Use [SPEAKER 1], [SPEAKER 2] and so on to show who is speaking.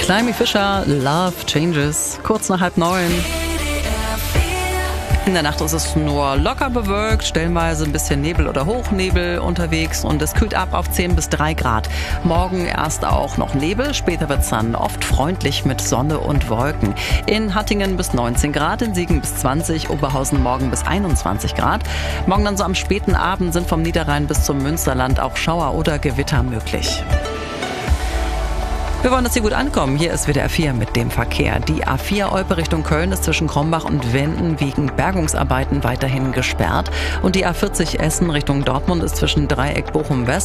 [SPEAKER 1] Climby Fisher, Love Changes, kurz nach 8:30. In der Nacht ist es nur locker bewölkt, stellenweise ein bisschen Nebel oder Hochnebel unterwegs und es kühlt ab auf 10 bis 3 Grad. Morgen erst auch noch Nebel, später wird es dann oft freundlich mit Sonne und Wolken. In Hattingen bis 19 Grad, in Siegen bis 20, Oberhausen morgen bis 21 Grad. Morgen dann so am späten Abend sind vom Niederrhein bis zum Münsterland auch Schauer oder Gewitter möglich. Wir wollen, dass Sie gut ankommen. Hier ist WDR 4 mit dem Verkehr. Die A4 Olpe Richtung Köln ist zwischen Krombach und Wenden wegen Bergungsarbeiten weiterhin gesperrt. Und die A40 Essen Richtung Dortmund ist zwischen Dreieck Bochum West